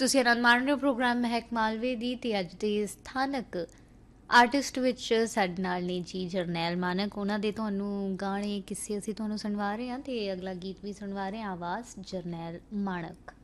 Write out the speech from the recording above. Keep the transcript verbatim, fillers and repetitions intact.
ਤੁਸੀਂ ਆਨੰਦ ਮਾਣ ਰਹੇ ਹੋ ਪ੍ਰੋਗਰਾਮ ਮਹਿਕ ਮਾਲਵੇ ਦੀ ਤੇ ਅੱਜ ਦੇ ਸਥਾਨਕ ਆਰਟਿਸਟ ਵਿੱਚ ਸਾਡੇ ਨਾਲ ਨੇ ਜੀ ਜਰਨੈਲ ਮਾਨਕ। ਉਹਨਾਂ ਦੇ ਤੁਹਾਨੂੰ ਗਾਣੇ ਕਿੱਸੇ ਅਸੀਂ ਤੁਹਾਨੂੰ ਸੁਣਵਾ ਰਹੇ ਹਾਂ ਤੇ ਅਗਲਾ ਗੀਤ ਵੀ ਸੁਣਵਾ ਰਹੇ ਹਾਂ, ਆਵਾਜ਼ ਜਰਨੈਲ ਮਾਨਕ।